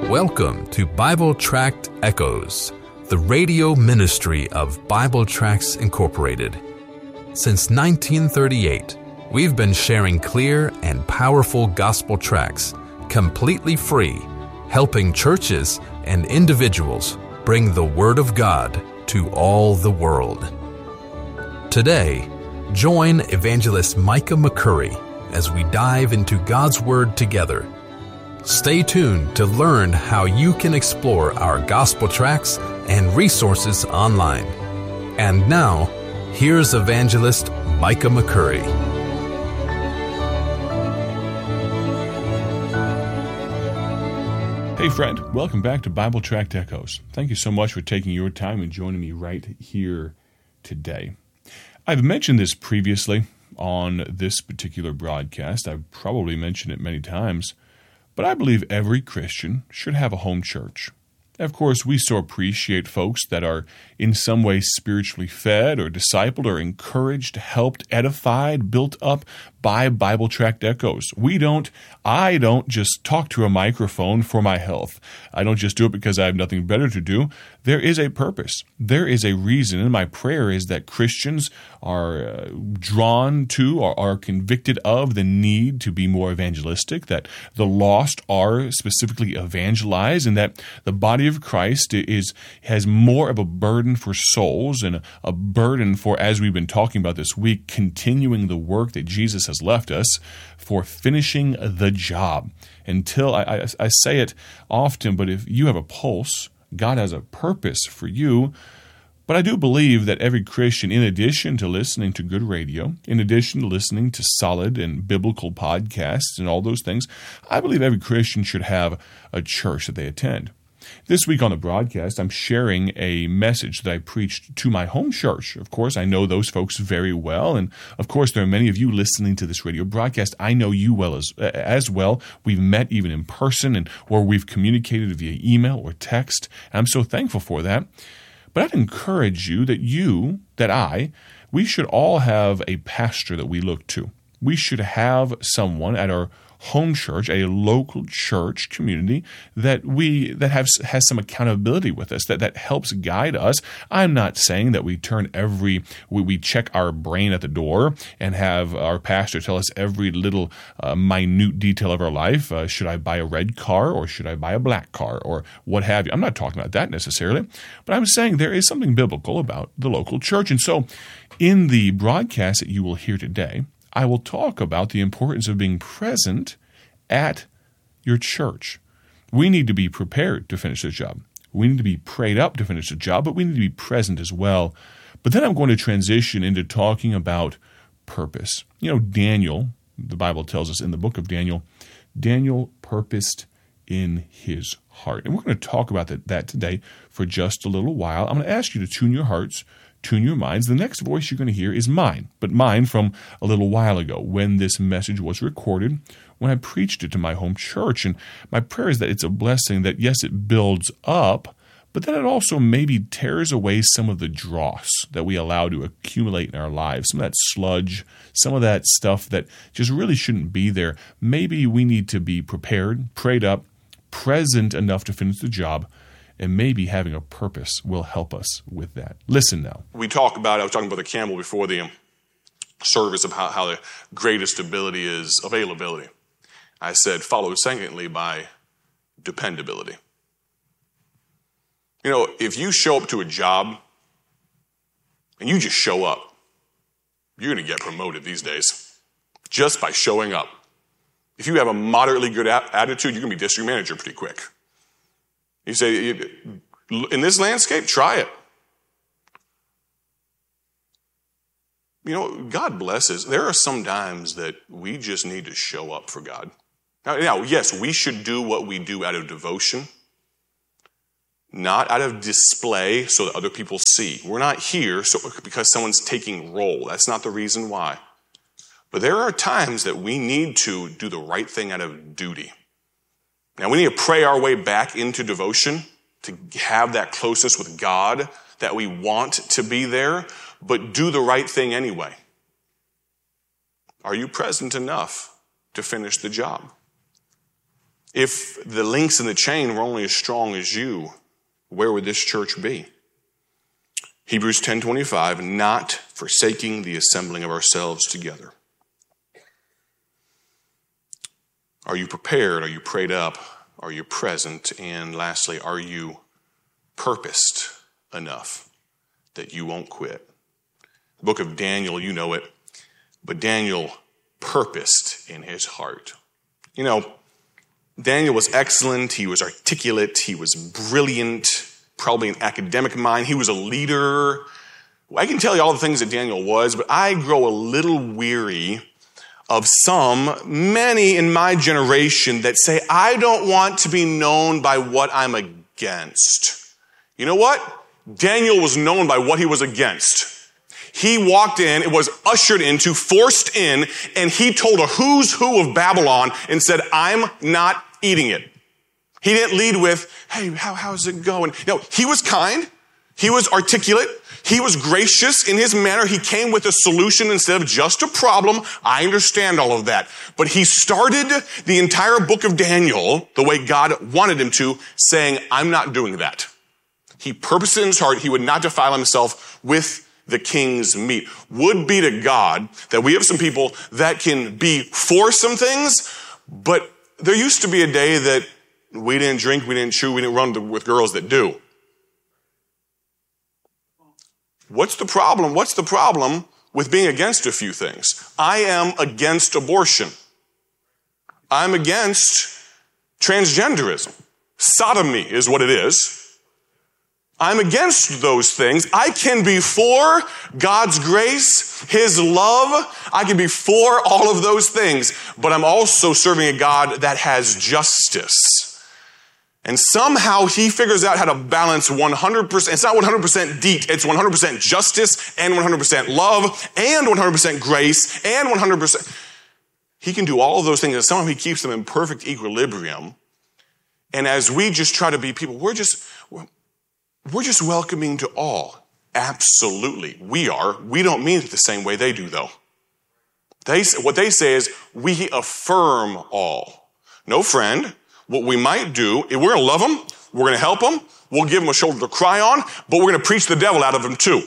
Welcome to Bible Tract Echoes, the radio ministry of Bible Tracts Incorporated. Since 1938, we've been sharing clear and powerful gospel tracts, completely free, helping churches and individuals bring the Word of God to all the world. Today, join Evangelist Micah McCurry as we dive into God's Word together. Stay tuned to learn how you can explore our gospel tracts and resources online. And now, here's Evangelist Micah McCurry. Hey friend, welcome back to Bible Tract Echoes. Thank you so much for taking your time and joining me right here today. I've mentioned this previously on this particular broadcast. I've probably mentioned it many times, but I believe every Christian should have a home church. Of course, we so appreciate folks that are in some way spiritually fed or discipled or encouraged, helped, edified, built up by Bible Tract Echoes. I don't just talk to a microphone for my health. I don't just do it because I have nothing better to do. There is a purpose. There is a reason. And my prayer is that Christians are drawn to or are convicted of the need to be more evangelistic, that the lost are specifically evangelized, and that the body of Christ has more of a burden for souls and a burden for, as we've been talking about this week, continuing the work that Jesus has left us, for finishing the job. Until, I say it often, but if you have a pulse, God has a purpose for you. But I do believe that every Christian, in addition to listening to good radio, in addition to listening to solid and biblical podcasts and all those things, I believe every Christian should have a church that they attend. This week on the broadcast, I'm sharing a message that I preached to my home church. Of course, I know those folks very well, and of course, there are many of you listening to this radio broadcast. I know you well as well. We've met even in person, or we've communicated via email or text. I'm so thankful for that. But I'd encourage you that we should all have a pastor that we look to. We should have someone at our home church, a local church community that has some accountability with us, that helps guide us. I'm not saying that we check our brain at the door and have our pastor tell us every little minute detail of our life. Should I buy a red car or should I buy a black car or what have you? I'm not talking about that necessarily, but I'm saying there is something biblical about the local church. And so in the broadcast that you will hear today, I will talk about the importance of being present at your church. We need to be prepared to finish the job. We need to be prayed up to finish the job, but we need to be present as well. But then I'm going to transition into talking about purpose. You know, Daniel, the Bible tells us in the book of Daniel, Daniel purposed in his heart. And we're going to talk about that today for just a little while. I'm going to ask you to tune your hearts, tune your minds. The next voice you're going to hear is mine, but mine from a little while ago when this message was recorded, when I preached it to my home church. And my prayer is that it's a blessing, that yes, it builds up, but then it also maybe tears away some of the dross that we allow to accumulate in our lives, some of that sludge, some of that stuff that just really shouldn't be there. Maybe we need to be prepared, prayed up, present enough to finish the job, and maybe having a purpose will help us with that. Listen now. I was talking about the camel before the service of how the greatest ability is availability. I said, followed secondly by dependability. You know, if you show up to a job and you just show up, you're going to get promoted these days just by showing up. If you have a moderately good attitude, you're going to be district manager pretty quick. You say, in this landscape, try it. You know, God blesses. There are some times that we just need to show up for God. Now, yes, we should do what we do out of devotion, not out of display so that other people see. We're not here because someone's taking roll. That's not the reason why. But there are times that we need to do the right thing out of duty. Now, we need to pray our way back into devotion to have that closeness with God that we want to be there, but do the right thing anyway. Are you present enough to finish the job? If the links in the chain were only as strong as you, where would this church be? Hebrews 10:25, not forsaking the assembling of ourselves together. Are you prepared? Are you prayed up? Are you present? And lastly, are you purposed enough that you won't quit? The book of Daniel, you know it, but Daniel purposed in his heart. You know, Daniel was excellent. He was articulate. He was brilliant, probably an academic mind. He was a leader. I can tell you all the things that Daniel was, but I grow a little weary of many in my generation that say, I don't want to be known by what I'm against. You know what? Daniel was known by what he was against. He walked in, it was ushered into, forced in, and he told a who's who of Babylon and said, I'm not eating it. He didn't lead with, hey, how's it going? No, he was kind. He was articulate. He was gracious in his manner. He came with a solution instead of just a problem. I understand all of that. But he started the entire book of Daniel the way God wanted him to, saying, I'm not doing that. He purposed in his heart he would not defile himself with the king's meat. Would be to God that we have some people that can be for some things, but there used to be a day that we didn't drink, we didn't chew, we didn't run with girls that do. What's the problem? What's the problem with being against a few things? I am against abortion. I'm against transgenderism. Sodomy is what it is. I'm against those things. I can be for God's grace, His love. I can be for all of those things, but I'm also serving a God that has justice. And somehow he figures out how to balance 100%. It's not 100% deed. It's 100% justice and 100% love and 100% grace and 100%. He can do all of those things, and somehow he keeps them in perfect equilibrium. And as we just try to be people, we're just welcoming to all. Absolutely. We are. We don't mean it the same way they do, though. What they say is, we affirm all. No, friend. What we might do, we're going to love them, we're going to help them, we'll give them a shoulder to cry on, but we're going to preach the devil out of them too.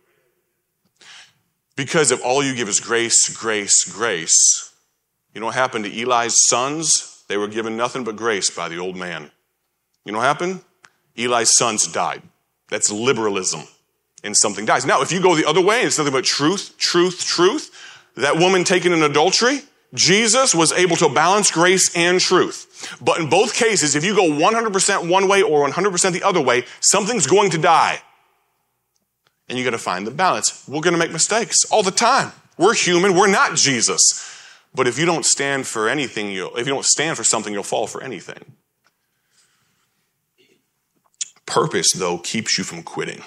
Because if all you give is grace, grace, grace, you know what happened to Eli's sons? They were given nothing but grace by the old man. You know what happened? Eli's sons died. That's liberalism. And something dies. Now, if you go the other way, it's nothing but truth, truth, truth. That woman taken in adultery, Jesus was able to balance grace and truth. But in both cases, if you go 100% one way or 100% the other way, something's going to die. And you got to find the balance. We're going to make mistakes all the time. We're human. We're not Jesus. But if you don't stand for anything, if you don't stand for something, you'll fall for anything. Purpose, though, keeps you from quitting.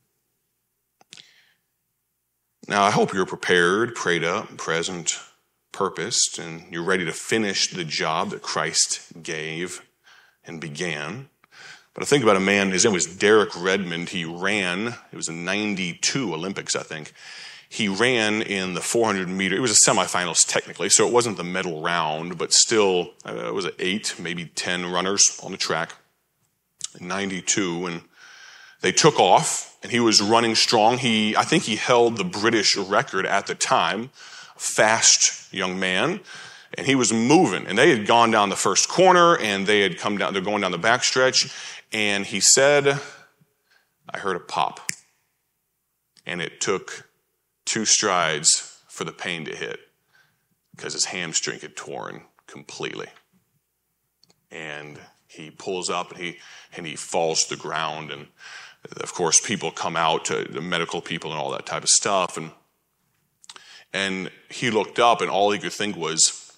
Now, I hope you're prepared, prayed up, present, purposed, and you're ready to finish the job that Christ gave and began. But I think about a man, his name was Derek Redmond. He ran, it was in 92 Olympics, I think. He ran in the 400 meter, it was a semifinals technically, so it wasn't the medal round, but still, it was 8, maybe 10 runners on the track in 92, and they took off, and he was running strong. I think he held the British record at the time. Fast young man, and he was moving, and they had gone down the first corner, and they're going down the backstretch, and he said, I heard a pop, and it took 2 strides for the pain to hit, because his hamstring had torn completely, and he pulls up, and he falls to the ground, and of course people come out, the medical people and all that type of stuff, and he looked up, and all he could think was,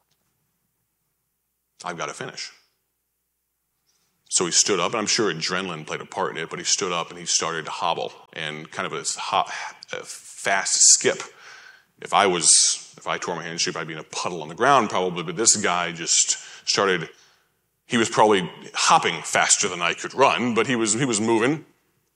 I've got to finish. So he stood up, and I'm sure adrenaline played a part in it, but he stood up, and he started to hobble, and kind of a fast skip. If I tore my hamstring, I'd be in a puddle on the ground probably, but this guy just started, he was probably hopping faster than I could run, but he was moving.